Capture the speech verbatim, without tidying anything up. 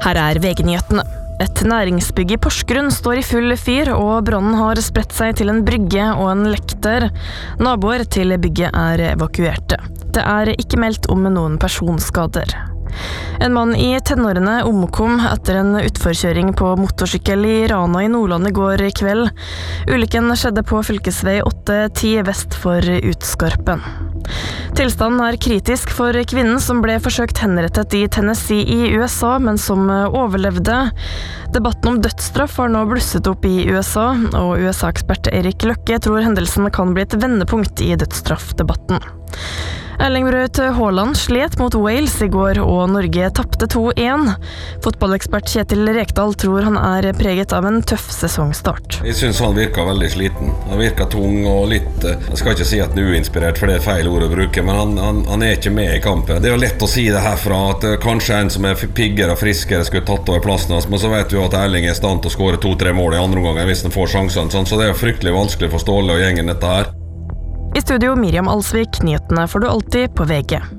Her er V G-nyhetene. Et næringsbygg i Porsgrunn står i full fyr, og brannen har spredt seg til en brygge og en lekter. Naboer til bygget er evakuerte. Det er ikke meldt om noen personskader. En mann i tenårene omkom etter en utforkjøring på motorsykkel i Rana i Nordland i går kveld. Ulykken skjedde på fylkesvei åtte ti vest for Utskarpen. Tilstanden er kritisk for kvinnen som ble forsøkt henrettet i Tennessee i U S A, men som overlevde. Debatten om dødsstraff har nå blusset opp i U S A, og U S A-ekspert Erik Løkke tror hendelsen kan bli et vendepunkt i dødsstraffdebatten. Erling Braut Haaland slet mot Wales i går, og Norge tappte to én. Fotballekspert Kjetil Rekdal tror han er preget av en tøff sesongstart. Jeg synes han virker veldig sliten. Han virker tung og litt, jeg skal ikke si at han er uinspirert, for det er feil ord å bruke, men han, han, han er ikke med i kampen. Det er jo lett å si det herfra, at kanskje en som er piggere og friskere skulle tatt over plassen hans, men så vet vi jo at Erling er i stand til å skåre to-tre mål i andre omgang hvis han får sjansen, så det er jo fryktelig vanskelig for Ståle og gjengen dette her. I studio Miriam Alsvik, nyhetene får du alltid på V G.